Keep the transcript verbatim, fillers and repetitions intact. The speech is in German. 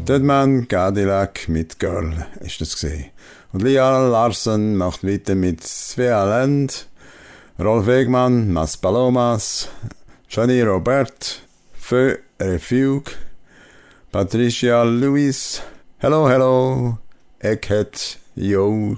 Deadman Cadillac mit Girl ist das gesehen. Und Lia Larsen macht weiter mit Svea Land, Rolf Wegmann, Mas Palomas, Johnny Robert, Feu Refuge, Patricia Lewis, Hello Hello, Eckhead, Yo,